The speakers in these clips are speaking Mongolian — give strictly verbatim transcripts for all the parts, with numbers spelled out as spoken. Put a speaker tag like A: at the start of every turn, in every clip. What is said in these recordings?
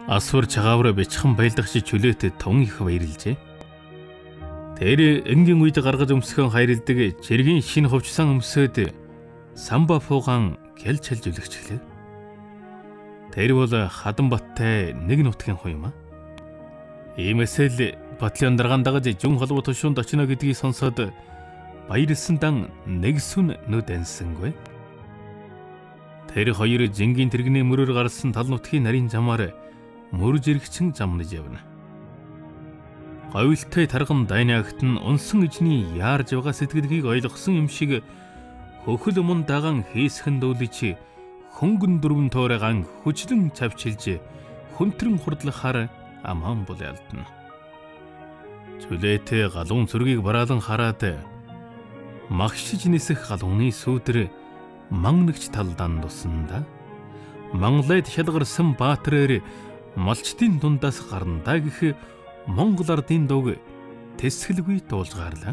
A: Асвар чагаавраа бичхэн баялдагч чүлээт тун их баярлжээ. Тэр энгийн үед гаргаж өмсгөн хайрладаг чиргийн шинэ хувцсан өмсөд самба фуугаан гэлж хэлж үлгчихлээ. Тэр бол Хадамбаттай нэг нутгийн хуу юм а. Иймээс л Батлын даргаан дагаж жүн холбоо тушуунд очино гэдгийг сонсоод баярлсан дан нэг сүн нүд ансангүй. Тэр хоёр жингийн тэрэгний мөрөөр гарсан тал нутгийн нарийн замаар мөрж иргчин замнаж явна. Говьлтой тарган дайнаагт нь унсан ижний яарж байгаа сэтгэлгийг ойлгосон юм шиг хөхөл мөн даган хийсхэн дүүлж хөнгөн дөрвөн тооройган хүчлэн цавчилж хүнтрэн хурдлахаар аман бол ялдна. Чүлээтэй галуун цүргийг бараалан хараад магшиж нисэх галууны сүүдэр мангнагч талдан тусанда манглайд шалгарсан баатрээр малчдын дундаас гарандаа гэх Монгол ардын дуг тэсгэлгүй дуулгаарлаа.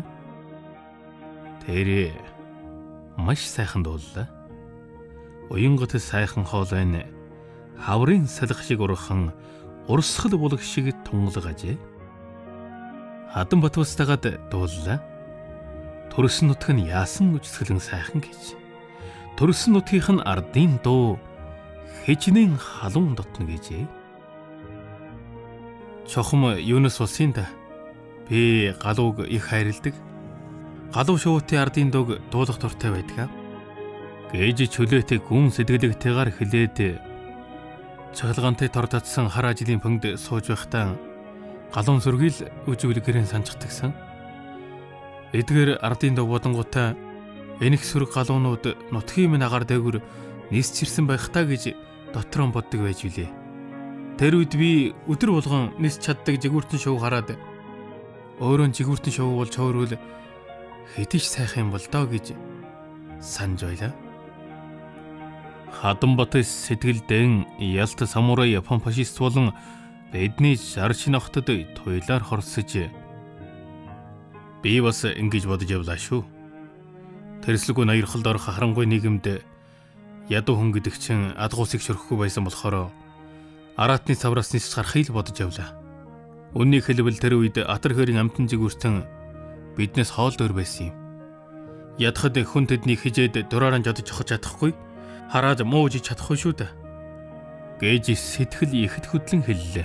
A: Тэр маш сайхан дууллаа. Уянгот сайхан хоолойн хаврын салхи шиг урхан урсгал булаг шиг тунгалгажээ. Хадамбат устагаад дууллаа. Төрсөн нутг нь яасан үжсгэлэн сайхан гэж. Төрсөн нутгийнх нь ардын дуу хичнээн халуун дотно гэжээ. Чохом юунаас улсын та? Би галууг их хайрладаг. Галуу шуутын ардын дуг дуулах дуртай байдаг. Гээж чөлөөтэй гүн сэтгэлэгтэйгээр хэлээд цахилгаантай тор татсан хар ажлын пөнд сууж байхдаа галуун сүргийл үжиглэгэрэн санчдагсан. Эдгээр ардын дуг бодонгуудаа энэх сүрэг галуунууд нутгийн минь агаар дээгүр нисчирсэн байх та гэж дотроо боддог байж билээ. Тэр үед би өдөр болгон нис чаддаг жигүүртэн шоу хараад өөрөө жигүүртэн шоу болж хөөрвөл хэдийч сайхан юм бол доо гэж санаж байлаа. Хадамбат сэтгэлдэн ялт самурай япон фашист болон бидний шарчин охтод туйлаар хорсож би бас ингэж бодож явлаа шүү. Тэрслэггүй ноёрхолд орох харангүй нийгэмд ядуу хүн гэдэг чинь адгуусыг шөрөхгүй байсан болохоор араатны цавраас нисч гарахыг бодож явлаа. Үннийг хэлбэл тэр үед атар хөрийн амтан жигүүртэн биднээс хоол дөр байсан юм. Ядахад хүн тэднийг хижээд дураараа жодож авах чадахгүй, хараад муужиж чадахгүй шүү дээ. Гэж сэтгэл ихэд хөдлөн хэллээ.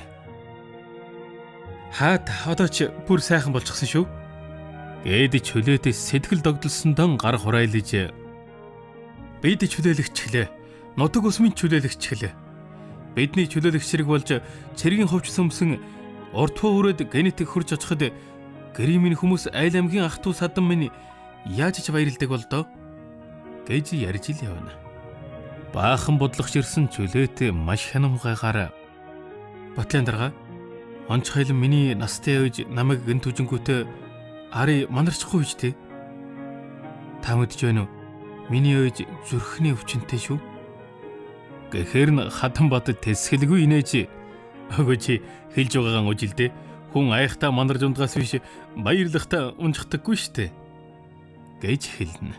A: Хаад одоо ч бүр сайхан болчихсон шүү. Гэд чөлөөтэй сэтгэл догдолсон дон гар хурайлж бид чөлөөлөгчлээ. Нутаг усмын чөлөөлөгчлээ. Бидний чөлөөлөх зэрэг болж цэргийн ховч сөмсөн урд хөөрөд генетик хурж очиход гэрийн хүмүүс айл аймгийн ах トゥ садан минь яаж ч баярлдаг болдоо гэж ярьж ил явна. Баахан бодлогч ирсэн чөлөөтэй маш хянамгайгаар Батлын дарга онц хайлан миний настай үеж намайг гэн түжингүүтээ ари манарчихгүй ч тий. Та мэдж байна уу? Миний үеж зүрхний өвчнөтэй шүү. Гэхэр н Хадамбат тэсгэлгүй инээж өгөө чи хэлж байгаагаа үжилдэ хүн айхтаа манарж ундгаас биш баярлахтаа унжхдаггүй штэ гэж хэлнэ.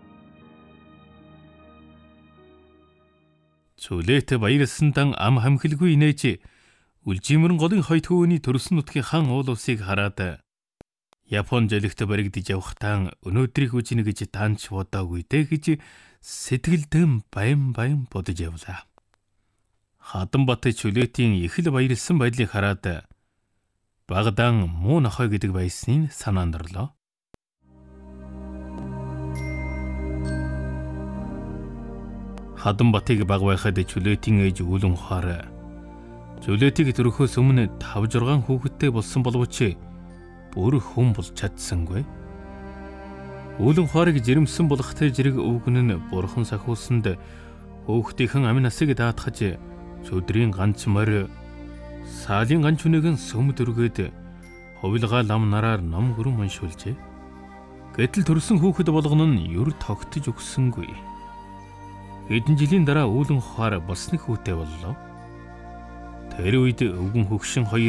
A: Чөлөөтэй баярлсан дан ам хамхилгүй инээж үлжимэрэн голын хойд хөвөний төрсөн нутгийн хан уул усыг хараад Япон жолигт баригдаж явахтаа өнөөдрийг үжинэ гэж таанч бодоогүй дээ гэж сэтгэлдэн баян баян бодож явлаа. Хадамбат чөлөөтийн их л баярлсан байдлыг хараад багадан муу нохой гэдэг байсныг санаанд орлоо. Хадамбатыг баг байхад чөлөөтийн ээж үүлэн ухаар чөлөөтийг төрөхөөс өмнө тавж зургаан хүүхэдтэй болсон боловч бүр хүн болж чадсангүй. Үүлэн ухаарыг жирэмсэн болгохтой зэрэг өвгөн нь бурхан сахиусанд хөөхтийнхэн амин насыг даатгаж чөдрийн ганц морь саалын ганц үнэгэн сөм дөргээд хувилгаа лам нараар ном гүрэн уншуулжээ. Гэтэл төрсөн хүүхэд болгоно нь юр тогтож өгсөнгүй. Хэдэн жилийн дараа үүлэн ухаар бас нэг хүүтэй боллоо. Тэр үед өвгөн хөгшин хоёр